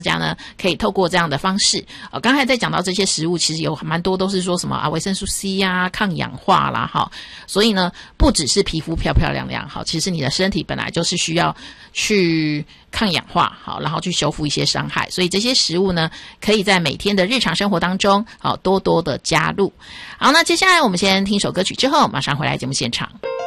家呢可以透过这样的方式，刚才在讲到这些食物，其实有蛮多都是说什么维生素 C 啊，抗氧化啦，所以呢，不只是皮肤漂漂亮亮，其实你的身体本来就是需要去抗氧化，然后去修复一些伤害，所以这些食物呢，可以在每天的日常生活当中，多多的加入。好，那接下来我们先听首歌曲之后，马上回来节目现场。